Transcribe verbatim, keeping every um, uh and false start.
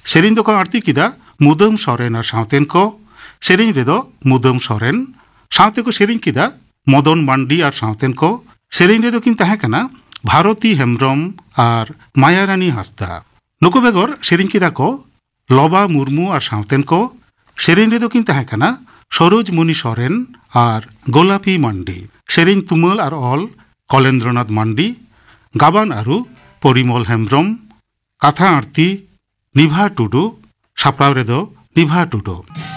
Serine दो को आरती किदा मुदम सोरेन और सावतेन को सेरिन रे दो मुदम सोरेन सावते को सेरिन किदा मदन मांडी और सावतेन को सेरिन रे दो किन तहे कना भारती हेम्ब्रम और मायारानी हासदा नुको बेगर सेरिन किदा को लबा मुर्मू और सावतेन को सेरिन रे दो किन तहे कना सरोज मुनि सोरेन और गोलापी मांडी सेरिन तुमल और ऑल कलेंद्रनाथ मांडी गाबान आरु परिमल हेम्ब्रम कथा आरती निभा टुडू सापड़ाव रे दो निभा टुडू।